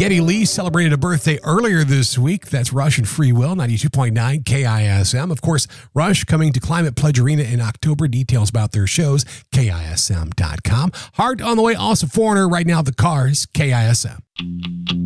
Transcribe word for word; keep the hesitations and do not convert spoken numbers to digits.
Geddy Lee celebrated a birthday earlier this week. That's Rush and Free Will, ninety-two point nine K I S M. Of course, Rush coming to Climate Pledge Arena in October. Details about their shows, K I S M dot com. Heart on the way, also Foreigner right now, The Cars, K I S M.